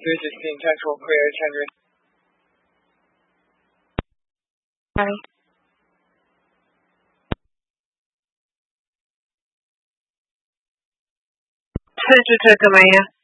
316 Central, clear, 10. Hi. Central to command.